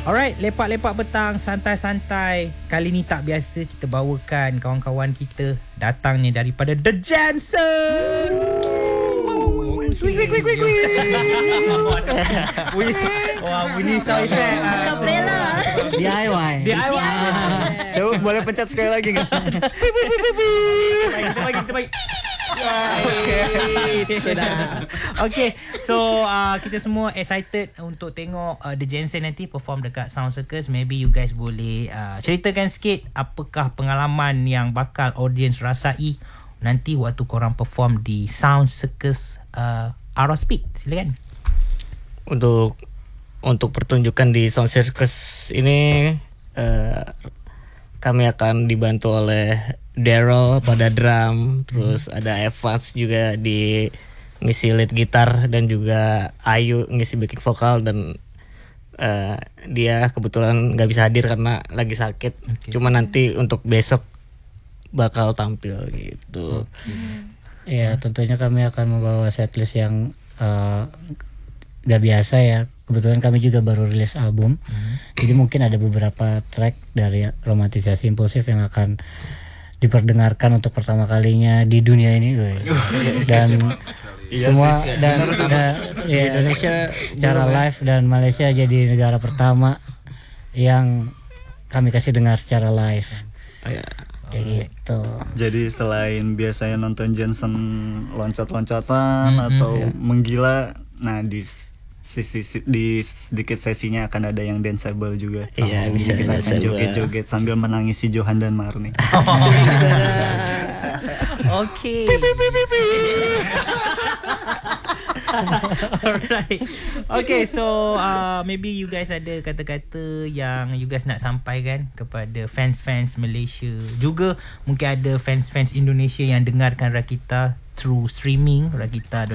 Alright, lepak-lepak petang, santai-santai. Kali ni tak biasa, kita bawakan kawan-kawan kita datang ni daripada The Jensen. Wah, bunyi sound effect. Kapela. DIY. Coba boleh pencet sekali lagi kan? Kita bagi. Okay, so kita semua excited untuk tengok The Jensen nanti perform dekat Sound Circus. Maybe you guys boleh ceritakan sikit apakah pengalaman yang bakal audience rasai nanti waktu korang perform di Sound Circus Aerospeak. Silakan. Untuk pertunjukan di Sound Circus ini kami akan dibantu oleh Daryl pada drum, terus ada Evans juga di ngisi lead gitar, dan juga Ayu ngisi backing vokal, dan dia kebetulan nggak bisa hadir karena lagi sakit. Cuma nanti untuk besok bakal tampil gitu. Ya, tentunya kami akan membawa setlist yang gak biasa ya. Kebetulan kami juga baru rilis album, jadi mungkin ada beberapa track dari Romantisasi Impulsif yang akan diperdengarkan untuk pertama kalinya di dunia ini, dan semua dan Indonesia secara live, dan Malaysia jadi negara pertama yang kami kasih dengar secara live. Kayak gitu. Jadi selain biasanya nonton Jensen loncat-loncatan atau menggila, nah di sedikit sesinya akan ada yang danceable juga. Iya, bisa kita akan joget-joget sambil menangisi Johan dan Marni. Okay. Alright. Okay, so maybe you guys ada kata-kata yang you guys nak sampaikan kepada fans-fans Malaysia. Juga mungkin ada fans-fans Indonesia yang dengarkan Rakita through streaming Rakita